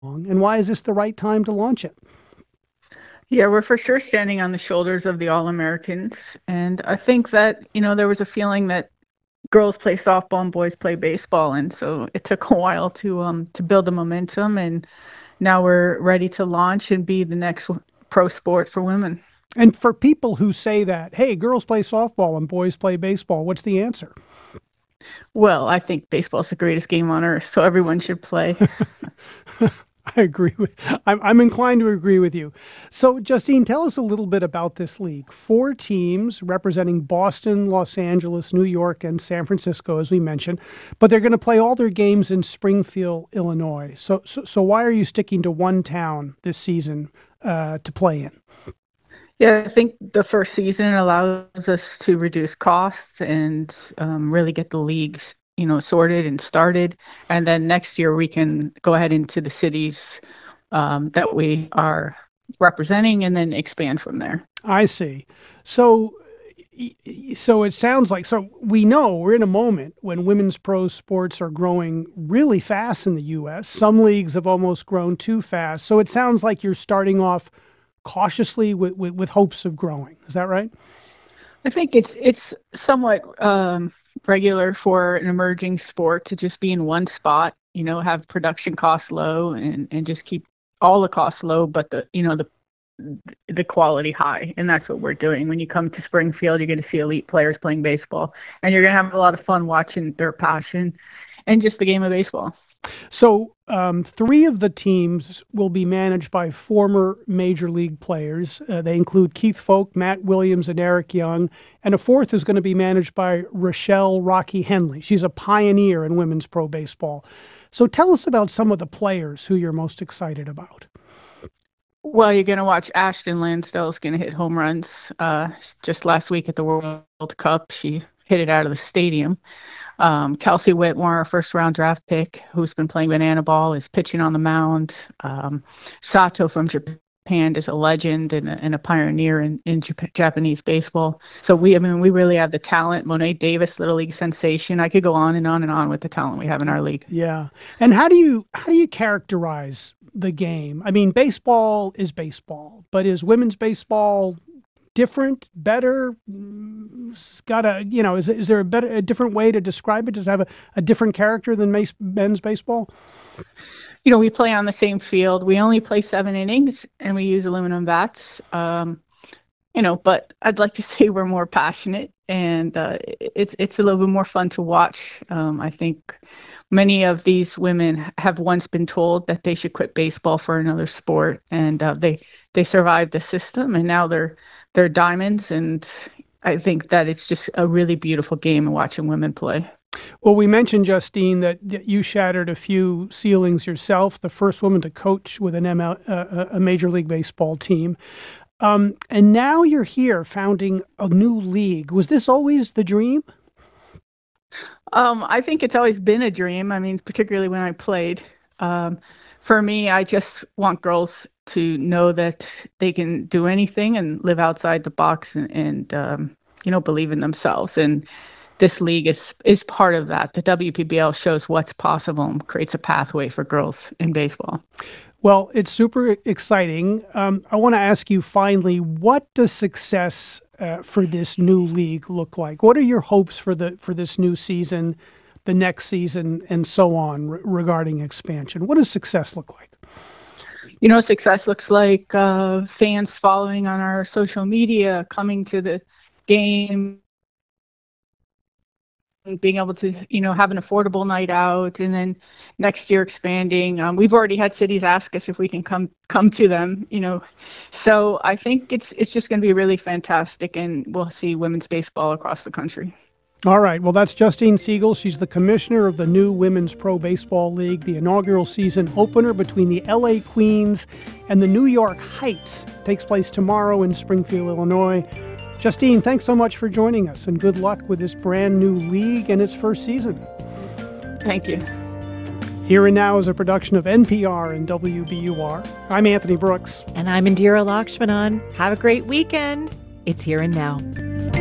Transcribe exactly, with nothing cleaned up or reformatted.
and why is this the right time to launch it? Yeah, we're for sure standing on the shoulders of the All-Americans. And I think that, you know, there was a feeling that girls play softball and boys play baseball. And so it took a while to um to build the momentum. And now we're ready to launch and be the next pro sport for women. And for people who say that, hey, girls play softball and boys play baseball, what's the answer? Well, I think baseball is the greatest game on earth, so everyone should play. I agree with. I'm, I'm inclined to agree with you. So, Justine, tell us a little bit about this league. Four teams representing Boston, Los Angeles, New York, and San Francisco, as we mentioned, but they're going to play all their games in Springfield, Illinois. So, so, so why are you sticking to one town this season uh, to play in? Yeah, I think the first season allows us to reduce costs and um, really get the leagues, you know, sorted and started. And then next year we can go ahead into the cities um, that we are representing and then expand from there. I see. So, so it sounds like, so we know we're in a moment when women's pro sports are growing really fast in the U S. Some leagues have almost grown too fast. So it sounds like you're starting off cautiously with, with, with hopes of growing. Is that right? I think it's it's somewhat um, regular for an emerging sport to just be in one spot, you know, have production costs low and, and just keep all the costs low, but the, you know, the the quality high. And that's what we're doing. When you come to Springfield, you're going to see elite players playing baseball, and you're going to have a lot of fun watching their passion and just the game of baseball. So, um, three of the teams will be managed by former major league players. Uh, they include Keith Folk, Matt Williams, and Eric Young. And a fourth is going to be managed by Rochelle Rocky Henley. She's a pioneer in women's pro baseball. So, tell us about some of the players who you're most excited about. Well, you're going to watch Ashton Lansdale is going to hit home runs. Uh, just last week at the World Cup, she hit it out of the stadium. Um, Kelsey Whitmore, first round draft pick, who's been playing banana ball, is pitching on the mound. Um, Sato from Japan is a legend and a, and a pioneer in, in Jap- Japanese baseball. So we, I mean, we really have the talent. Monet Davis, Little League sensation. I could go on and on and on with the talent we have in our league. Yeah. And how do you how do you characterize the game? I mean, baseball is baseball, but is women's baseball different, better? It's got a, you know, is, is there a better, a different way to describe it? Does it have a, a different character than men's baseball? You know, we play on the same field. We only play seven innings and we use aluminum bats. Um, you know, but I'd like to say we're more passionate and uh, it's, it's a little bit more fun to watch. Um, I think many of these women have once been told that they should quit baseball for another sport, and uh, they, they survived the system, and now they're, they're diamonds. And I think that it's just a really beautiful game watching women play. Well, we mentioned, Justine, that you shattered a few ceilings yourself, the first woman to coach with an M L, uh, a Major League Baseball team. Um, and now you're here founding a new league. Was this always the dream? Um, I think it's always been a dream. I mean, particularly when I played. Um, for me, I just want girls to know that they can do anything and live outside the box and, and um, you know, believe in themselves. And this league is is part of that. The W P B L shows what's possible and creates a pathway for girls in baseball. Well, it's super exciting. Um, I want to ask you finally, what does success uh, for this new league look like? What are your hopes for the for this new season, the next season, and so on re- regarding expansion? What does success look like? You know, success looks like uh, fans following on our social media, coming to the game, being able to, you know, have an affordable night out, and then next year expanding. Um, we've already had cities ask us if we can come come to them, you know. So I think it's it's just going to be really fantastic, and we'll see women's baseball across the country. All right. Well, that's Justine Siegel. She's the commissioner of the new Women's Pro Baseball League. The inaugural season opener between the L A Queens and the New York Heights takes place tomorrow in Springfield, Illinois. Justine, thanks so much for joining us, and good luck with this brand new league and its first season. Thank you. Here and Now is a production of N P R and W B U R. I'm Anthony Brooks. And I'm Indira Lakshmanan. Have a great weekend. It's Here and Now.